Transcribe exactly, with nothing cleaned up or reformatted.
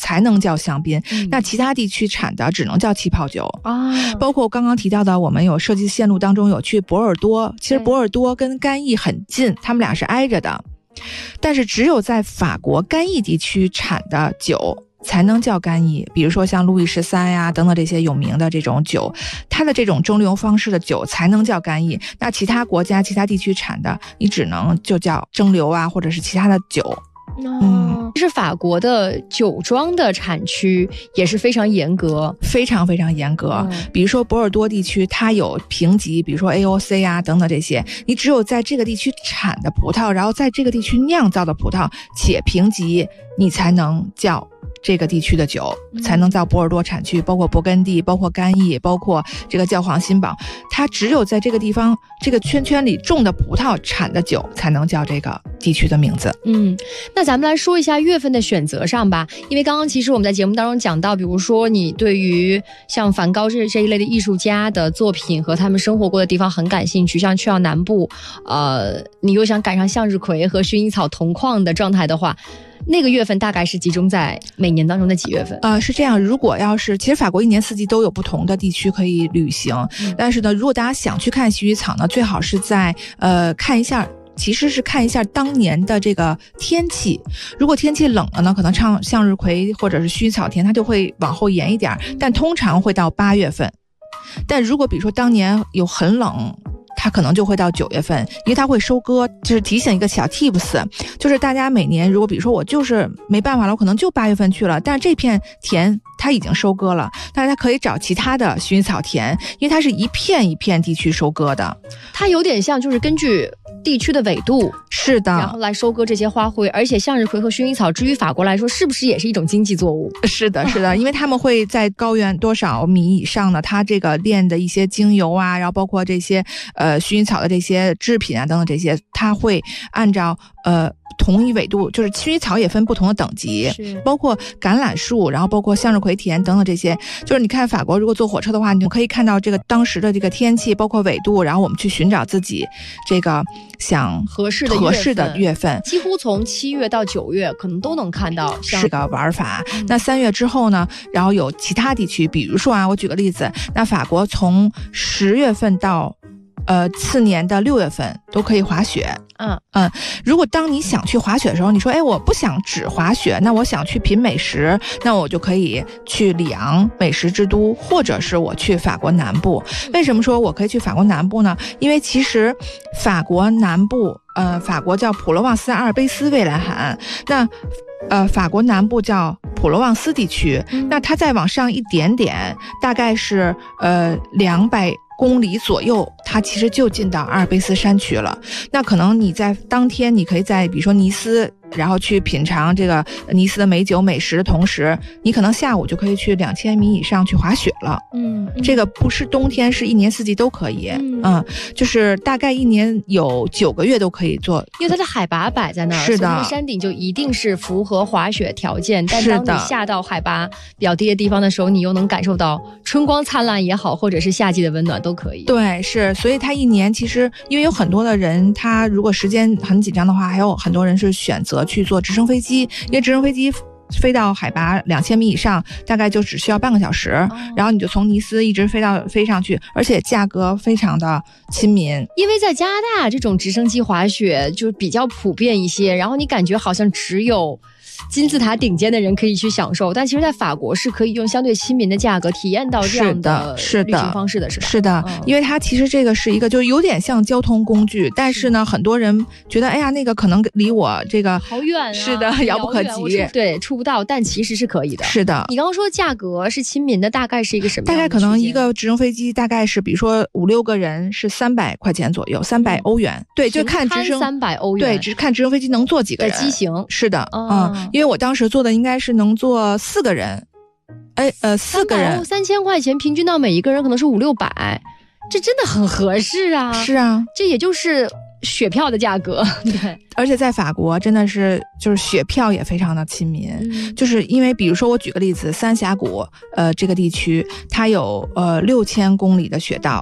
才能叫香槟、 嗯、 那其他地区产的只能叫气泡酒啊。 包括刚刚提到的我们有设计线路当中有去波尔多，其实波尔多跟干邑很近，他们俩是挨着的，但是只有在法国干邑地区产的酒才能叫干邑，比如说像路易十三呀等等这些有名的这种酒，它的这种蒸馏方式的酒才能叫干邑，那其他国家其他地区产的你只能就叫蒸馏啊，或者是其他的酒。 嗯，其实法国的酒庄的产区也是非常严格， 非常非常严格、嗯、比如说波尔多地区它有评级，比如说 A O C 啊等等这些，你只有在这个地区产的葡萄，然后在这个地区酿造的葡萄且评级，你才能叫这个地区的酒，才能到波尔多产区，包括勃艮第，包括干邑，包括这个教皇新堡，它只有在这个地方这个圈圈里种的葡萄产的酒才能叫这个地区的名字。 嗯，那咱们来说一下月份的选择上吧，因为刚刚其实我们在节目当中讲到，比如说你对于像梵高这这一类的艺术家的作品和他们生活过的地方很感兴趣，像去到南部，呃，你又想赶上向日葵和薰衣草同框的状态的话，那个月份大概是集中在每年当中的几月份？ 呃，是这样，如果要是其实法国一年四季都有不同的地区可以旅行、嗯、但是呢如果大家想去看薰衣草呢，最好是在呃看一下其实是看一下当年的这个天气，如果天气冷了呢，可能唱向日葵或者是薰衣草田它就会往后延一点，但通常会到八月份。但如果比如说当年有很冷，它可能就会到九月份，因为它会收割。就是提醒一个小 tips， 就是大家每年如果比如说我就是没办法了，我可能就八月份去了，但是这片田它已经收割了，大家可以找其他的薰衣草田，因为它是一片一片地区收割的， 它有点像就是根据地区的纬度， 是的， 然后来收割这些花卉。而且向日葵和薰衣草至于法国来说是不是也是一种经济作物？ 是的是的因为他们会在高原多少米以上呢，它这个炼的一些精油啊，然后包括这些呃薰衣草的这些制品啊等等这些，它会按照呃同一纬度，就是薰衣草也分不同的等级，包括橄榄树，然后包括向日葵田等等这些。就是你看法国如果坐火车的话，你可以看到这个当时的这个天气，包括纬度，然后我们去寻找自己这个想合适的合适的月份， 几乎从七月到九月可能都能看到， 是个玩法、嗯、那三月之后呢，然后有其他地区，比如说啊，我举个例子，那法国从十月份到呃，次年的六月份都可以滑雪。 嗯嗯，如果当你想去滑雪的时候，你说，哎，我不想只滑雪，那我想去品美食，那我就可以去里昂美食之都，或者是我去法国南部。为什么说我可以去法国南部呢？因为其实法国南部，呃，法国叫普罗旺斯阿尔卑斯蔚蓝海岸，那呃，法国南部叫普罗旺斯地区，那它再往上一点点，大概是呃两百公里左右，它其实就进到阿尔卑斯山区了。那可能你在当天，你可以在比如说尼斯，然后去品尝这个尼斯的美酒美食的同时，你可能下午就可以去两千米以上去滑雪了。 嗯， 这个不是冬天，是一年四季都可以。嗯，嗯就是大概一年有九个月都可以做， 因为它的海拔摆在那儿， 是的， 所以山顶就一定是符合滑雪条件。但当你下到海拔比较低的地方的时候，你又能感受到春光灿烂也好，或者是夏季的温暖都可以。 对，是，所以它一年其实因为有很多的人，他如果时间很紧张的话，还有很多人是选择去坐直升飞机，因为直升飞机飞到海拔两千米以上，大概就只需要半个小时、哦、然后你就从尼斯一直飞到飞上去，而且价格非常的亲民。 因为在加拿大这种直升机滑雪就比较普遍一些，然后你感觉好像只有金字塔顶尖的人可以去享受，但其实在法国是可以用相对亲民的价格体验到这样的旅行方式的，是吧？ 是的、嗯、因为它其实这个是一个就有点像交通工具，但是呢很多人觉得哎呀那个可能离我这个好远啊， 是的，遥不可及， 对，触不到，但其实是可以的。 是的， 你刚刚说价格是亲民的，大概是一个什么样的？ 大概可能一个直升飞机大概是比如说五六个人是三百块钱左右，三百欧元、嗯、对，就看直升三百欧元， 对，只看直升飞机能坐几个人的机型。 是的、 哦、 嗯，因为我当时坐的应该是能坐四个人，哎呃四个人， 三千块钱平均到每一个人可能是五六百，这真的很合适啊。 是啊， 这也就是雪票的价格。对， 而且在法国真的是就是雪票也非常的亲民、嗯、就是因为比如说我举个例子，三峡谷呃这个地区它有呃六千公里的雪道，